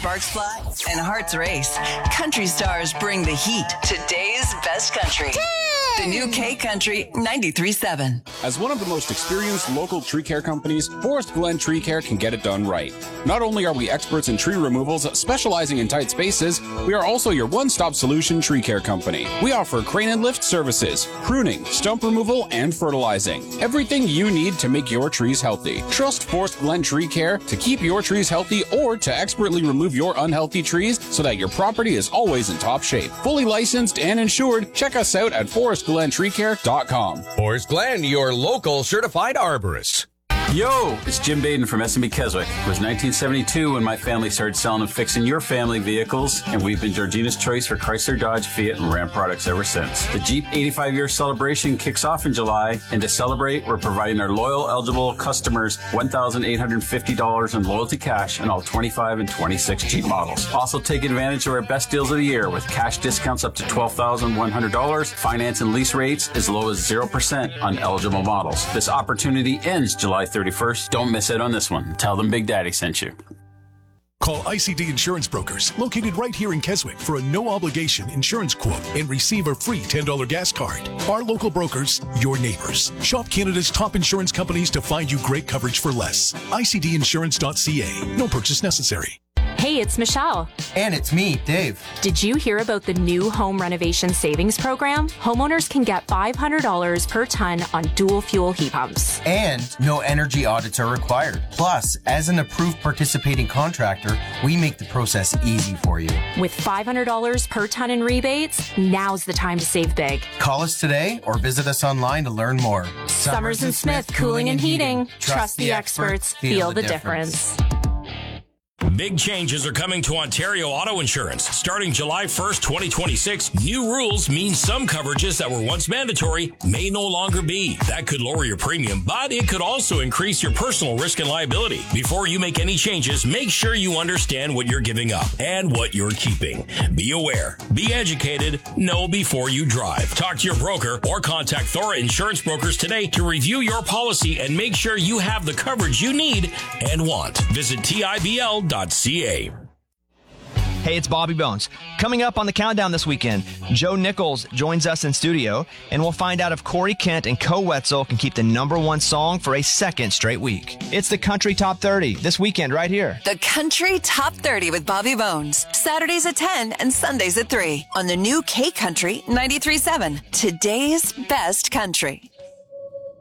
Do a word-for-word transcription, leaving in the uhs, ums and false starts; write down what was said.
sparks fly and hearts race, country stars bring the heat. Today's best country. The new K Country ninety-three point seven. As one of the most experienced local tree care companies, Forest Glen Tree Care can get it done right. Not only are we experts in tree removals specializing in tight spaces, we are also your one-stop solution tree care company. We offer crane and lift services, pruning, stump removal, and fertilizing. Everything you need to make your trees healthy. Trust Forest Glen Tree Care to keep your trees healthy or to expertly remove your unhealthy trees so that your property is always in top shape. Fully licensed and insured, check us out at forest glen tree care dot com. Forest Glen, your local certified arborist. Yo, it's Jim Baden from S and B Keswick. It was nineteen seventy-two when my family started selling and fixing your family vehicles, and we've been Georgina's choice for Chrysler, Dodge, Fiat, and Ram products ever since. The Jeep eighty-five year celebration kicks off in July, and to celebrate, we're providing our loyal, eligible customers one thousand eight hundred fifty dollars in loyalty cash on all twenty-five and twenty-six Jeep models. Also take advantage of our best deals of the year with cash discounts up to twelve thousand one hundred dollars, finance and lease rates as low as zero percent on eligible models. This opportunity ends July thirty-first. Don't miss it on this one. Tell them Big Daddy sent you. Call I C D Insurance Brokers, located right here in Keswick, for a no-obligation insurance quote and receive a free ten dollars gas card. Our local brokers, your neighbors. Shop Canada's top insurance companies to find you great coverage for less. I C D insurance dot C A. No purchase necessary. Hey, it's Michelle. And it's me, Dave. Did you hear about the new home renovation savings program? Homeowners can get five hundred dollars per ton on dual fuel heat pumps. And no energy audits are required. Plus, as an approved participating contractor, we make the process easy for you. With five hundred dollars per ton in rebates, now's the time to save big. Call us today or visit us online to learn more. Summers and Smith Cooling and Heating. Trust the experts. Feel the difference. Big changes are coming to Ontario Auto Insurance. Starting July first, twenty twenty-six, new rules mean some coverages that were once mandatory may no longer be. That could lower your premium, but it could also increase your personal risk and liability. Before you make any changes, make sure you understand what you're giving up and what you're keeping. Be aware, be educated, know before you drive. Talk to your broker or contact Thora Insurance Brokers today to review your policy and make sure you have the coverage you need and want. Visit T I B L dot C A. Hey, it's Bobby Bones. Coming up on the countdown this weekend, Joe Nichols joins us in studio, and we'll find out if Corey Kent and Co Wetzel can keep the number one song for a second straight week. It's the Country Top thirty this weekend right here. The Country Top thirty with Bobby Bones. Saturdays at ten and Sundays at three on the new K Country ninety-three point seven. Today's best country.